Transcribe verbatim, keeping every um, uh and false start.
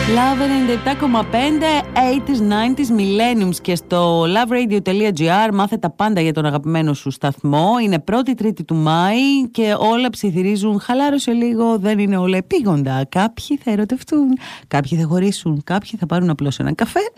Love ενενήντα επτά κόμμα πέντε, ογδόντα, ενενήντα, Millenniums και στο loveradio.gr μάθε τα πάντα για τον αγαπημένο σου σταθμό. Είναι πρώτη Τρίτη του Μάη και όλα ψιθυρίζουν χαλάρωσε λίγο, δεν είναι όλα επίγοντα. Κάποιοι θα ερωτευτούν, κάποιοι θα χωρίσουν, κάποιοι θα πάρουν απλώς έναν καφέ.